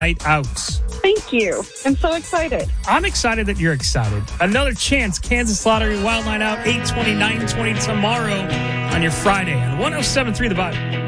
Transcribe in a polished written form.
Night Out. Thank you. I'm so excited. I'm excited that you're excited. Another chance, Kansas Lottery Wild Night Out, 8/20, 9/20 tomorrow on your Friday on 107.3 The Vibe.